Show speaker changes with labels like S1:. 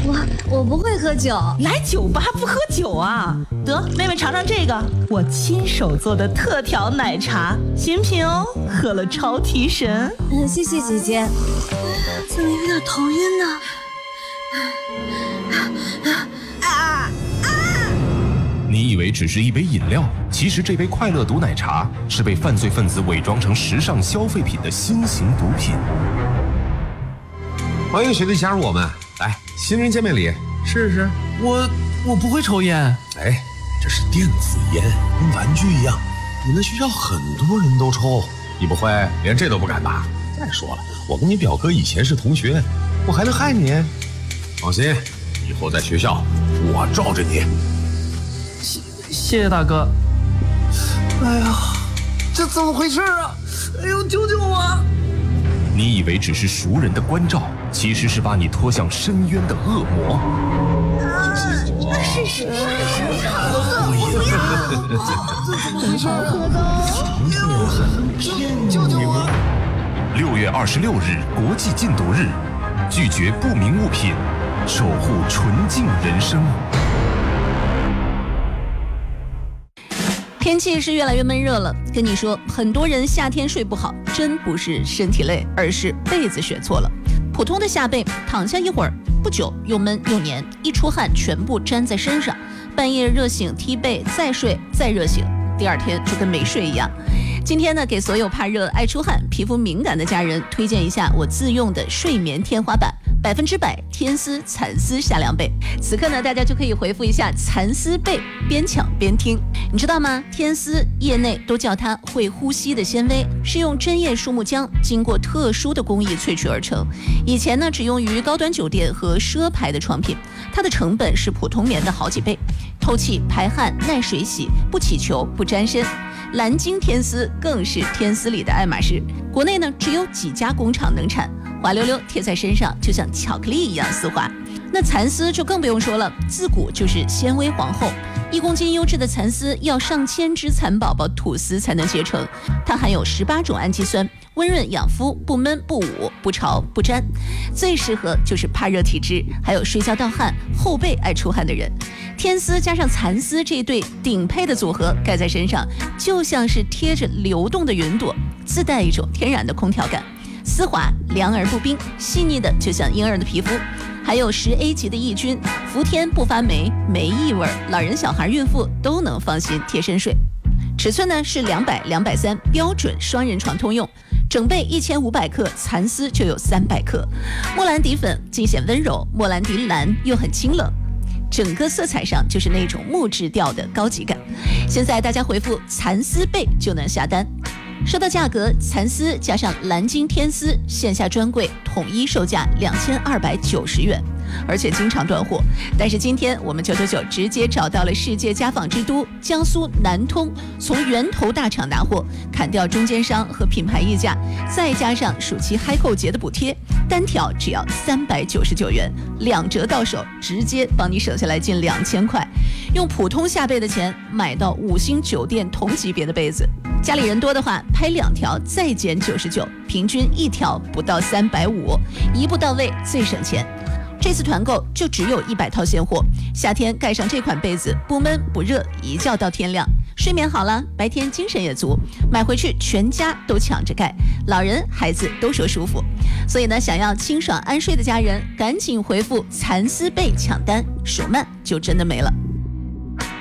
S1: 我不会喝酒。
S2: 来酒吧不喝酒啊？得，妹妹尝尝这个，我亲手做的特调奶茶，新品哦，喝了超提神。
S1: 谢谢姐姐。怎么有点头晕呢？
S3: 你以为只是一杯饮料，其实这杯快乐毒奶茶是被犯罪分子伪装成时尚消费品的新型毒品。
S4: 欢迎学弟加入我们，来，新人见面礼，试试。
S5: 我不会抽烟。
S4: 哎，这是电子烟，跟玩具一样，你们学校很多人都抽，你不会连这都不敢吧？再说了，我跟你表哥以前是同学，我还能害你？放心，以后在学校我罩着你。
S5: 谢谢大哥。
S6: 哎呀，这怎么回事啊？哎呦，救救我！
S3: 你以为只是熟人的关照，其实是把你拖向深渊的恶魔。
S1: 是。
S6: 救救我
S3: ！6月26日，国际禁毒日，拒绝不明物品，守护纯净人生。
S7: 天气是越来越闷热了，跟你说，很多人夏天睡不好，真不是身体累，而是被子选错了。普通的夏被，躺下一会儿，不久又闷又黏，一出汗全部粘在身上，半夜热醒踢被，再睡再热醒，第二天就跟没睡一样。今天呢，给所有怕热、爱出汗、皮肤敏感的家人推荐一下我自用的睡眠天花板，100%天丝蚕丝夏凉被。此刻呢，大家就可以回复一下蚕丝被，边抢边听。你知道吗？天丝业内都叫它会呼吸的纤维，是用针叶树木浆经过特殊的工艺萃取而成。以前呢，只用于高端酒店和奢牌的床品，它的成本是普通棉的好几倍，透气排汗、耐水洗，不起球不沾身。蓝鲸天丝更是天丝里的爱马仕，国内呢只有几家工厂能产，滑溜溜贴在身上就像巧克力一样丝滑。那蚕丝就更不用说了，自古就是纤维皇后，1公斤优质的蚕丝要上千只蚕宝宝吐丝才能结成，它含有18种氨基酸，温润养肤，不闷不捂不潮不粘，最适合就是怕热体质，还有睡觉盗汗、后背爱出汗的人。天丝加上蚕丝这对顶配的组合，盖在身上就像是贴着流动的云朵，自带一种天然的空调感，丝滑凉而不冰，细腻的就像婴儿的皮肤。还有10A 级的抑菌，伏天不发霉，没异味，老人小孩孕妇都能放心贴身睡。尺寸呢是200、230，标准双人床通用。整被1500克，蚕丝就有300克。莫兰迪粉尽显温柔，莫兰迪蓝又很清冷，整个色彩上就是那种木质调的高级感。现在大家回复蚕丝被就能下单。说到价格，蚕丝加上蓝鲸天丝线下专柜统一售价2290元，而且经常断货。但是今天我们999直接找到了世界家纺之都江苏南通，从源头大厂拿货，砍掉中间商和品牌溢价，再加上暑期嗨购节的补贴，单条只要399元，2折到手，直接帮你省下来近2000块。用普通夏被的钱买到5星酒店同级别的被子。家里人多的话，拍2条再减99，平均1条不到350，一步到位最省钱。这次团购就只有100套现货，夏天盖上这款被子，不闷不热，一觉到天亮，睡眠好了，白天精神也足，买回去全家都抢着盖，老人孩子都说舒服。所以呢，想要清爽安睡的家人，赶紧回复蚕丝被抢单，手慢就真的没了。